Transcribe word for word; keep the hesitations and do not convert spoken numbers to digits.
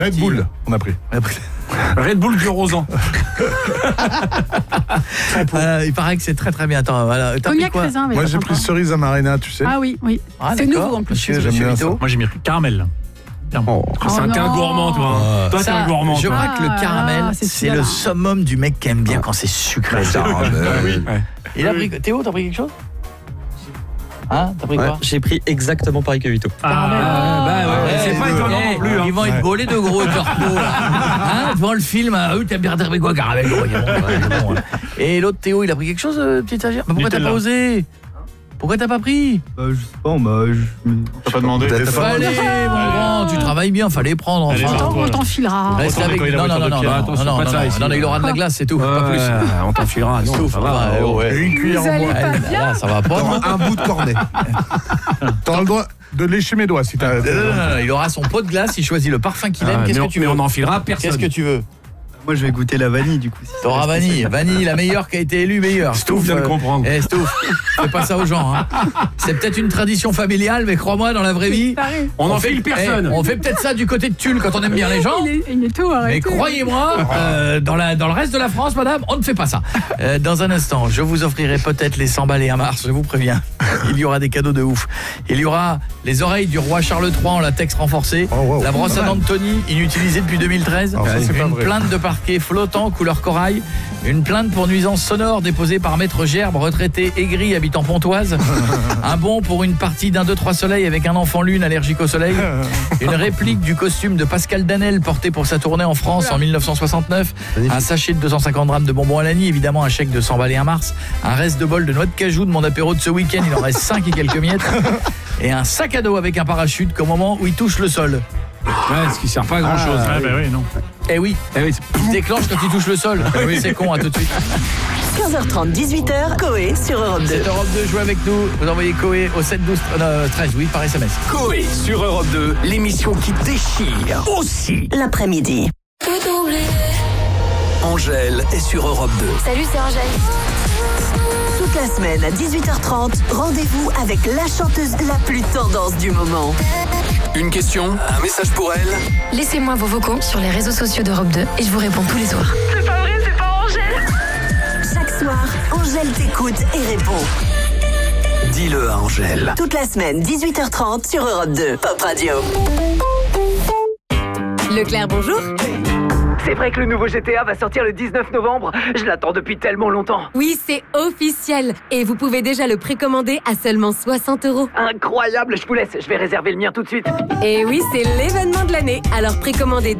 Red Bull, on a pris. Red Bull du Rosan. euh, il paraît que c'est très très bien. Attends, voilà. T'as pris quoi? raisin, Moi j'ai pris cerise amarena, tu sais. Ah oui, oui. Ah, c'est nouveau en plus. Monsieur, J'aime monsieur bien Vito. Moi j'ai mis caramel. Oh. C'est un, t'es un non. gourmand, toi. Euh, toi, t'es ça, un gourmand. je toi. crois que le Ah, caramel, c'est c'est celui-là. le summum du mec qui aime bien quand c'est sucré. Oui. Ouais. Il a pris... Théo, t'as pris quelque chose? Hein? T'as pris Ouais, quoi? j'ai pris exactement pareil que Vito. Ah, bah ouais. C'est pas étonnant non plus. hein. Ils vont être gaulés de gros corpo. Hein? Devant le film, ah, oui, t'aimes bien regarder quoi, caramel gros, il est bon, ouais, il est bon, ouais. Et l'autre Théo, il a pris quelque chose, euh, petit stagiaire? Mais pourquoi t'as Nutella. pas osé? Pourquoi t'as pas pris? Bah, je sais pas, bah, je... T'as pas demandé? T'as pas Fallait, mon grand, tu travailles bien, fallait prendre Allez, enfin. va. On t'enfilera. Reste Autant avec nettoyer la non non non voiture de non Pierre. non Attention, non pas de non ça non ici. non il aura de la glace c'est tout pas plus. Ouais, on t'enfilera. Non, Tout, ça va, va. eh, oh. ouais. Et une cuillère Vous en allez bois. pas Eh, bien. là, ça va pas. non. un bout de cornet. T'as le droit de lécher mes doigts si t'as... Non, non, non, non, il aura son pot de glace, il choisit le parfum qu'il aime. Ah, Qu'est-ce mais que on- tu mais veux? on n'enfilera personne. Qu'est-ce que tu veux? Moi, je vais goûter la vanille, du coup. si ça T'auras reste vanille, spécial. vanille, la meilleure qui a été élue meilleure. Stouff vient de euh, comprendre. Eh, Stouff, fais pas ça aux gens. Hein. C'est peut-être une tradition familiale, mais crois-moi, dans la vraie vie, Taré. On fait- n'enfile personne. eh, on fait peut-être ça du côté de Tulle quand on aime bien les gens. Il est, il est tôt, Mais arrêtez. croyez-moi, euh, dans, la, dans le reste de la France, madame, on ne fait pas ça. Euh, dans un instant, je vous offrirai peut-être les cent balais à Mars, je vous préviens. Il y aura des cadeaux de ouf. Il y aura les oreilles du roi Charles trois en latex renforcé, Oh, wow. la brosse à Pas dents mal. de Tony, inutilisée depuis deux mille treize, Alors ça, c'est pas une vrai. plainte de parquet flottant couleur corail, une plainte pour nuisance sonore déposée par maître Gerbe, retraité aigri habitant Pontoise, un bon pour une partie d'un deux trois soleil avec un enfant lune allergique au soleil, une réplique du costume de Pascal Danel porté pour sa tournée en France en mille neuf cent soixante-neuf, un sachet de deux cent cinquante grammes de bonbons à l'année, évidemment un chèque de cent balais à Mars, un reste de bol de noix de cajou de mon apéro de ce week-end, il en reste cinq et quelques miettes, et un sac à dos avec un parachute qu'au moment où il touche le sol. Ouais, ce qui sert pas à grand chose. Ah, bah oui, non. Eh oui, Eh oui, c'est- il se déclenche quand il touche le sol. C'est con, à tout de suite. quinze heures trente, dix-huit heures, Coé sur Europe deux. C'est Europe deux, jouez avec nous. Vous envoyez Coé au sept douze treize, oui, par S M S. Coé sur Europe deux, l'émission qui déchire aussi. L'après-midi. Angèle est sur Europe deux. Salut, c'est Angèle. Toute la semaine à dix-huit heures trente, rendez-vous avec la chanteuse la plus tendance du moment. Une question, un message pour elle. Laissez-moi vos vocaux sur les réseaux sociaux d'Europe deux et je vous réponds tous les soirs. C'est pas vrai, c'est pas Angèle. Chaque soir, Angèle t'écoute et répond. Dis-le à Angèle. Toute la semaine, dix-huit heures trente sur Europe deux, Pop Radio. Leclerc, bonjour. C'est vrai que le nouveau G T A va sortir le dix-neuf novembre. Je l'attends depuis tellement longtemps. Oui, c'est officiel et vous pouvez déjà le précommander à seulement soixante euros. Incroyable, je vous laisse, je vais réserver le mien tout de suite. Et oui, c'est l'événement de l'année, alors précommandez